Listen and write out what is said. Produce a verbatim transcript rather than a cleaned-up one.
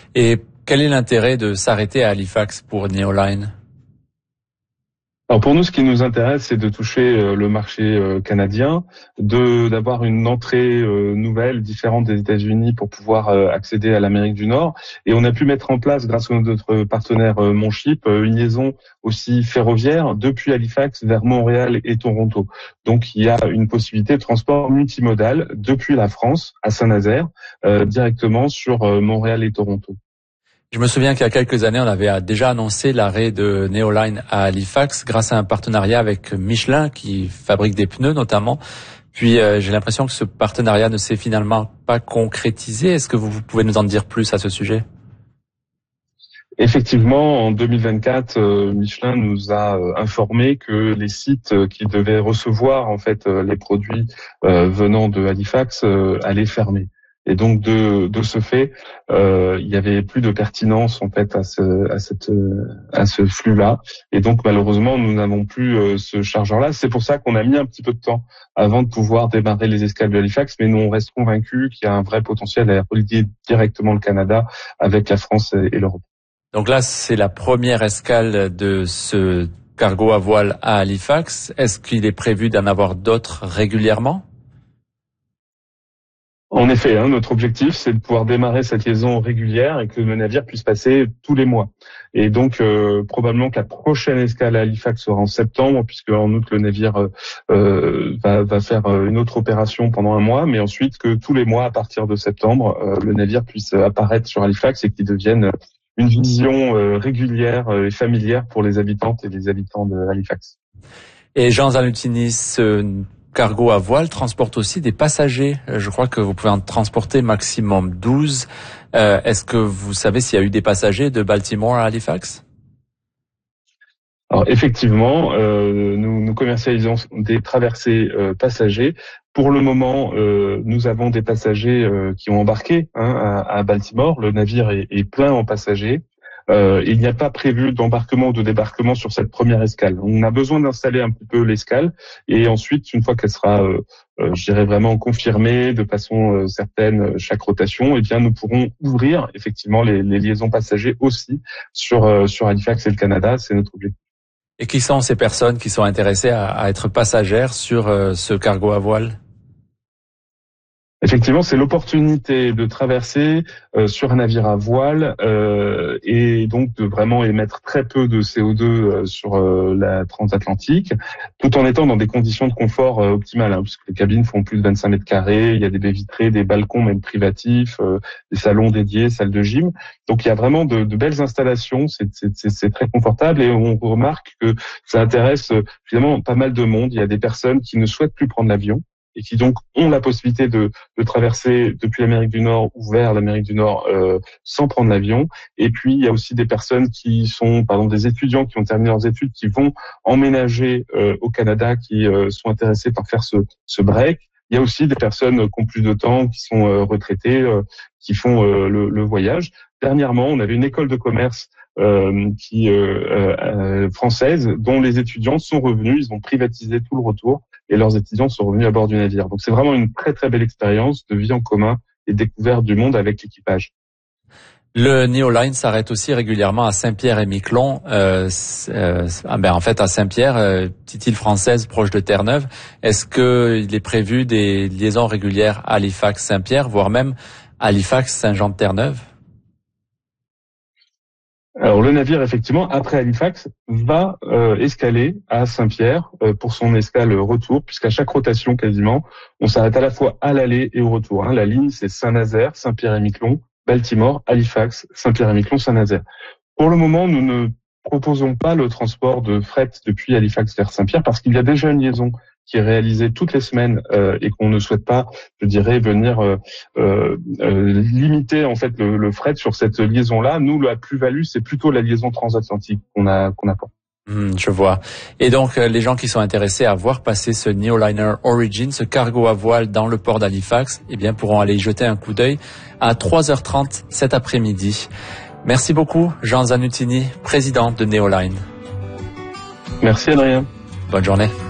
Et quel est l'intérêt de s'arrêter à Halifax pour Neoline? Alors pour nous, ce qui nous intéresse, c'est de toucher le marché canadien, de d'avoir une entrée nouvelle, différente des États-Unis pour pouvoir accéder à l'Amérique du Nord. Et on a pu mettre en place, grâce à notre partenaire Monship, une liaison aussi ferroviaire depuis Halifax vers Montréal et Toronto. Donc il y a une possibilité de transport multimodal depuis la France à Saint-Nazaire, euh, directement sur Montréal et Toronto. Je me souviens qu'il y a quelques années, on avait déjà annoncé l'arrêt de Neoline à Halifax grâce à un partenariat avec Michelin qui fabrique des pneus notamment. Puis euh, j'ai l'impression que ce partenariat ne s'est finalement pas concrétisé. Est-ce que vous, vous pouvez nous en dire plus à ce sujet? Effectivement, en deux mille vingt-quatre, euh, Michelin nous a euh, informé que les sites euh, qui devaient recevoir en fait euh, les produits euh, venant de Halifax euh, allaient fermer. Et donc de de ce fait, euh, il y avait plus de pertinence en fait à ce à cette à ce flux-là. Et donc malheureusement, nous n'avons plus euh, ce chargeur-là. C'est pour ça qu'on a mis un petit peu de temps avant de pouvoir démarrer les escales de Halifax. Mais nous on reste convaincus qu'il y a un vrai potentiel à relier directement le Canada avec la France et, et l'Europe. Donc là, c'est la première escale de ce cargo à voile à Halifax. Est-ce qu'il est prévu d'en avoir d'autres régulièrement? En effet, hein, notre objectif, c'est de pouvoir démarrer cette liaison régulière et que le navire puisse passer tous les mois. Et donc, euh, probablement que la prochaine escale à Halifax sera en septembre, puisque en août, le navire euh, va, va faire une autre opération pendant un mois, mais ensuite que tous les mois, à partir de septembre, euh, le navire puisse apparaître sur Halifax et qu'il devienne une vision euh, régulière et familière pour les habitantes et les habitants de Halifax. Et Jean Zanutini, ce cargo à voile transporte aussi des passagers. Je crois que vous pouvez en transporter maximum douze. Euh, est-ce que vous savez s'il y a eu des passagers de Baltimore à Halifax? Alors effectivement, euh, nous, nous commercialisons des traversées euh, passagers. Pour le moment, euh, nous avons des passagers euh, qui ont embarqué hein, à, à Baltimore. Le navire est, est plein en passagers. Euh, il n'y a pas prévu d'embarquement ou de débarquement sur cette première escale. On a besoin d'installer un petit peu l'escale et ensuite, une fois qu'elle sera, euh, euh, je dirais vraiment confirmée de façon euh, certaine chaque rotation, eh bien nous pourrons ouvrir effectivement les, les liaisons passagers aussi sur euh, sur Halifax et le Canada. C'est notre objectif. Et qui sont ces personnes qui sont intéressées à, à être passagères sur euh, ce cargo à voile? Effectivement, c'est l'opportunité de traverser euh, sur un navire à voile euh, et donc de vraiment émettre très peu de C O deux euh, sur euh, la transatlantique, tout en étant dans des conditions de confort euh, optimales, hein, puisque les cabines font plus de vingt-cinq mètres carrés, il y a des baies vitrées, des balcons même privatifs, euh, des salons dédiés, salles de gym. Donc il y a vraiment de, de belles installations, c'est, c'est, c'est, c'est très confortable et on remarque que ça intéresse euh, finalement pas mal de monde. Il y a des personnes qui ne souhaitent plus prendre l'avion et qui donc ont la possibilité de, de traverser depuis l'Amérique du Nord ou vers l'Amérique du Nord euh, sans prendre l'avion. Et puis, il y a aussi des personnes qui sont, par exemple, des étudiants qui ont terminé leurs études, qui vont emménager euh, au Canada, qui euh, sont intéressés par faire ce, ce break. Il y a aussi des personnes qui ont plus de temps, qui sont euh, retraitées, euh, qui font euh, le, le voyage. Dernièrement, on avait une école de commerce euh, qui euh, euh, française, dont les étudiants sont revenus, ils ont privatisé tout le retour et leurs étudiants sont revenus à bord du navire. Donc c'est vraiment une très très belle expérience de vie en commun et découverte du monde avec l'équipage. Le Neoline s'arrête aussi régulièrement à Saint-Pierre-et-Miquelon. Euh, euh, ben en fait à Saint-Pierre, euh, petite île française proche de Terre-Neuve. Est-ce qu'il est prévu des liaisons régulières à Halifax-Saint-Pierre, voire même Halifax-Saint-Jean-de-Terre-Neuve? Alors le navire, effectivement, après Halifax, va euh, escaler à Saint-Pierre euh, pour son escale retour, puisqu'à chaque rotation quasiment, on s'arrête à la fois à l'aller et au retour. Hein. La ligne, c'est Saint-Nazaire, Saint-Pierre-et-Miquelon, Baltimore, Halifax, Saint-Pierre-et-Miquelon, Saint-Nazaire. Pour le moment, nous ne proposons pas le transport de fret depuis Halifax vers Saint-Pierre parce qu'il y a déjà une liaison qui est réalisée toutes les semaines euh, et qu'on ne souhaite pas, je dirais, venir euh, euh, limiter en fait le, le fret sur cette liaison-là. Nous, la plus-value, c'est plutôt la liaison transatlantique qu'on a qu'on apporte. Mmh, je vois. Et donc, euh, les gens qui sont intéressés à voir passer ce Neoliner Origin, ce cargo à voile dans le port d'Halifax, eh bien, pourront aller y jeter un coup d'œil à trois heures trente cet après-midi. Merci beaucoup, Jean Zanutini, président de Neoline. Merci, Adrien. Bonne journée.